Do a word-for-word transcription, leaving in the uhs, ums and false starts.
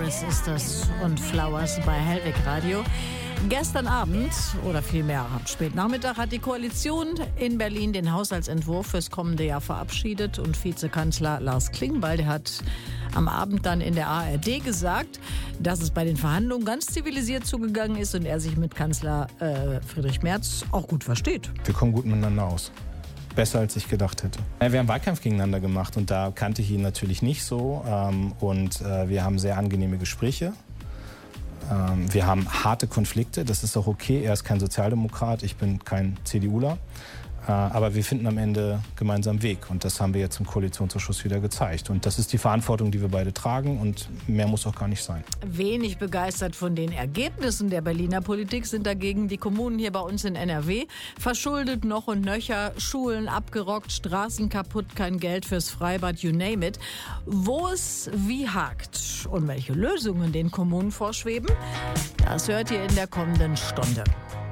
Harris ist das und Flowers bei Hellwig Radio. Gestern Abend oder vielmehr spät Nachmittag hat die Koalition in Berlin den Haushaltsentwurf fürs kommende Jahr verabschiedet und Vizekanzler Lars Klingbeil, der hat am Abend dann in der A R D gesagt, dass es bei den Verhandlungen ganz zivilisiert zugegangen ist und er sich mit Kanzler äh, Friedrich Merz auch gut versteht. Wir kommen gut miteinander aus. Besser, als ich gedacht hätte. Wir haben Wahlkampf gegeneinander gemacht und da kannte ich ihn natürlich nicht so. Und wir haben sehr angenehme Gespräche. Wir haben harte Konflikte, das ist auch okay. Er ist kein Sozialdemokrat, ich bin kein CDUler. Aber wir finden am Ende gemeinsam Weg und das haben wir jetzt im Koalitionsausschuss wieder gezeigt. Und das ist die Verantwortung, die wir beide tragen und mehr muss auch gar nicht sein. Wenig begeistert von den Ergebnissen der Berliner Politik sind dagegen die Kommunen hier bei uns in N R W. Verschuldet noch und nöcher, Schulen abgerockt, Straßen kaputt, kein Geld fürs Freibad, you name it. Wo es wie hakt und welche Lösungen den Kommunen vorschweben, das hört ihr in der kommenden Stunde.